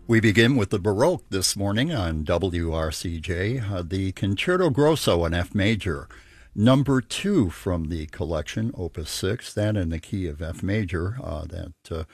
We begin with the Baroque this morning on WRCJ, the Concerto Grosso in F major, number 2 from the collection, Opus 6, that in the key of F major. That